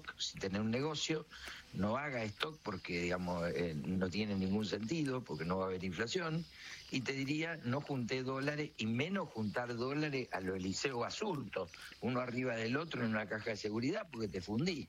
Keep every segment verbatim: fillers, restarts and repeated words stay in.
stock si tenés un negocio, no haga stock porque, digamos, eh, no tiene ningún sentido, porque no va a haber inflación, y te diría, no junté dólares, y menos juntar dólares a lo Eliseo Basurto, uno arriba del otro en una caja de seguridad, porque te fundí.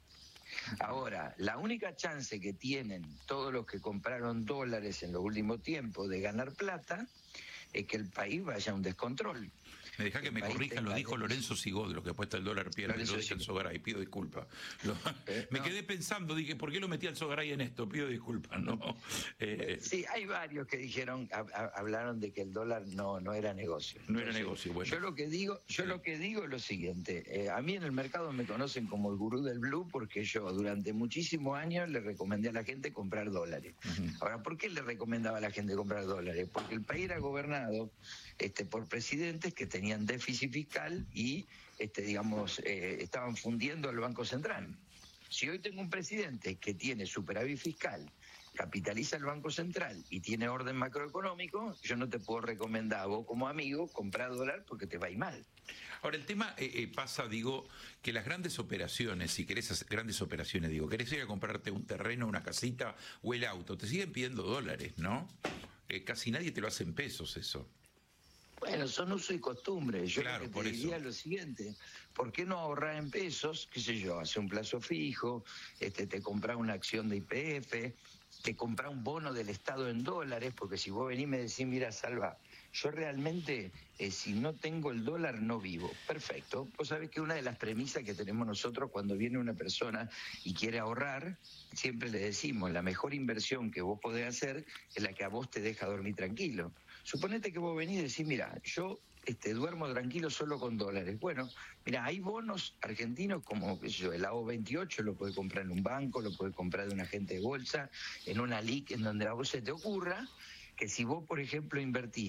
Ahora, la única chance que tienen todos los que compraron dólares en los últimos tiempos de ganar plata es que el país vaya a un descontrol. Me deja que me corrija, lo dijo Lorenzo Sigod, lo que apuesta el dólar pierde, lo dije al Sogaray, pido disculpas. Lo, eh, me no. quedé pensando, dije, ¿por qué lo metí al Sogaray en esto? Pido disculpas, ¿no? Eh, sí, hay varios que dijeron, a, a, hablaron de que el dólar no, no era negocio. No Entonces, era negocio, bueno. Yo lo que digo, yo sí. lo que digo es lo siguiente, eh, a mí en el mercado me conocen como el gurú del blue porque yo durante muchísimos años le recomendé a la gente comprar dólares. Uh-huh. Ahora, ¿por qué le recomendaba a la gente comprar dólares? Porque el país era gobernado este, por presidentes que tenían tenían déficit fiscal y, este, digamos, eh, estaban fundiendo al Banco Central. Si hoy tengo un presidente que tiene superávit fiscal, capitaliza el Banco Central y tiene orden macroeconómico, yo no te puedo recomendar a vos como amigo comprar dólar porque te va a ir mal. Ahora, el tema eh, eh, pasa, digo, que las grandes operaciones, si querés hacer grandes operaciones, digo, querés ir a comprarte un terreno, una casita o el auto, te siguen pidiendo dólares, ¿no? Eh, casi nadie te lo hace en pesos eso. Bueno, son uso y costumbre. Yo claro, lo que por te diría eso. lo siguiente, ¿por qué no ahorrar en pesos? Qué sé yo, hace un plazo fijo, este, te compras una acción de Y P F, te compras un bono del Estado en dólares, porque si vos venís y me decís, mira, Salva, yo realmente, eh, si no tengo el dólar, no vivo. Perfecto. Vos sabés que una de las premisas que tenemos nosotros cuando viene una persona y quiere ahorrar, siempre le decimos, la mejor inversión que vos podés hacer es la que a vos te deja dormir tranquilo. Suponete que vos venís y decís, mira, yo este, duermo tranquilo solo con dólares. Bueno, mira, hay bonos argentinos como qué sé yo, el A O veintiocho lo puede comprar en un banco, lo puede comprar de un agente de bolsa, en una L I C, en donde a vos se te ocurra, que si vos, por ejemplo, invertís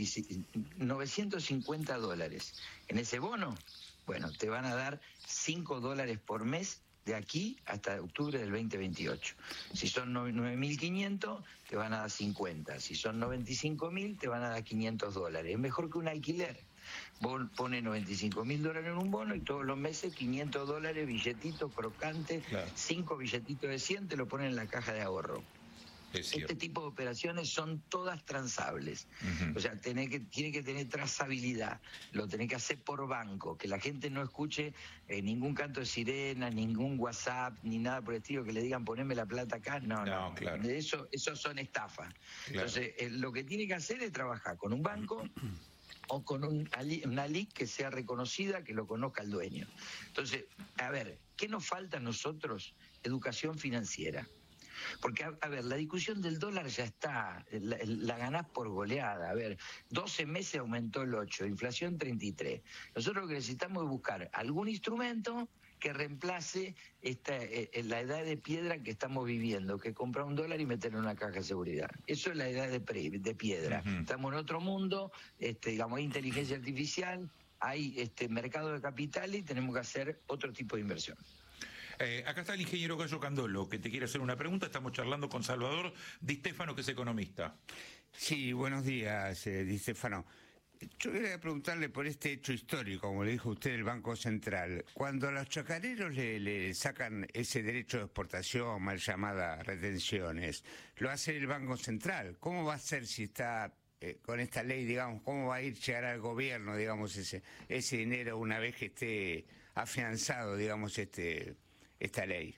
novecientos cincuenta dólares en ese bono, bueno, te van a dar cinco dólares por mes de aquí hasta octubre del veinte veintiocho. Si son nueve mil quinientos, te van a dar cincuenta. Si son noventa y cinco mil, te van a dar quinientos dólares. Es mejor que un alquiler. Vos pones noventa y cinco mil dólares en un bono y todos los meses quinientos dólares, billetitos crocantes, claro. cinco billetitos de cien, te lo ponen en la caja de ahorro. Este tipo de operaciones son todas transables. Uh-huh. O sea, tenés que, tiene que tener trazabilidad. Lo tenés que hacer por banco. Que la gente no escuche eh, ningún canto de sirena, ningún WhatsApp, ni nada por el estilo que le digan poneme la plata acá. No, no. no. Claro. Eso, eso son estafas. Claro. Entonces, eh, lo que tiene que hacer es trabajar con un banco o con un, una L I C que sea reconocida, que lo conozca el dueño. Entonces, a ver, ¿qué nos falta a nosotros? Educación financiera. Porque, a, a ver, la discusión del dólar ya está, la, la ganás por goleada. A ver, doce meses aumentó el ocho, inflación treinta y tres. Nosotros lo que necesitamos es buscar algún instrumento que reemplace esta, eh, la edad de piedra que estamos viviendo, que comprar un dólar y meterlo en una caja de seguridad. Eso es la edad de, pre, de piedra. Uh-huh. Estamos en otro mundo, este, digamos, hay inteligencia artificial, hay este, mercado de capital y tenemos que hacer otro tipo de inversión. Eh, acá está el ingeniero Gallo Candolo, que te quiere hacer una pregunta. Estamos charlando con Salvador Di Stefano, que es economista. Sí, buenos días, eh, Di Stefano. Yo quería preguntarle por este hecho histórico, como le dijo usted, el Banco Central. Cuando a los chacareros le, le sacan ese derecho de exportación, mal llamada retenciones, lo hace el Banco Central. ¿Cómo va a ser si está eh, con esta ley, digamos, cómo va a ir llegar al gobierno, digamos, ese, ese dinero una vez que esté afianzado, digamos, este... esta ley?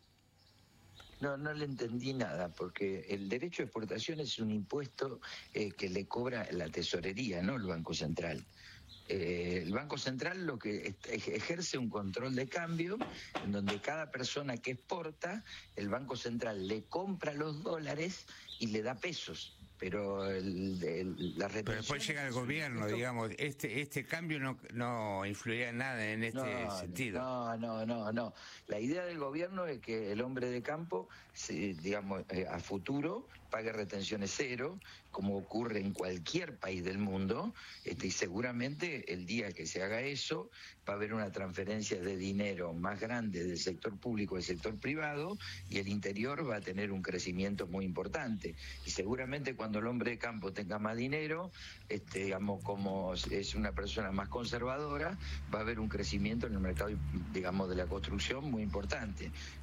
No, no le entendí nada, porque el derecho de exportación es un impuesto eh, que le cobra la tesorería, no el Banco Central. Eh, el Banco Central lo que ejerce un control de cambio, en donde cada persona que exporta, el Banco Central le compra los dólares y le da pesos. Pero el, el, la Pero después llega el gobierno, digamos, este este cambio no no influiría en nada en este no, sentido. No, no, no, no. La idea del gobierno es que el hombre de campo, se, digamos, eh, a futuro pague retenciones cero, como ocurre en cualquier país del mundo, este, y seguramente el día que se haga eso va a haber una transferencia de dinero más grande del sector público al sector privado y el interior va a tener un crecimiento muy importante. Y seguramente cuando el hombre de campo tenga más dinero, este, digamos, como es una persona más conservadora, va a haber un crecimiento en el mercado, digamos, de la construcción muy importante.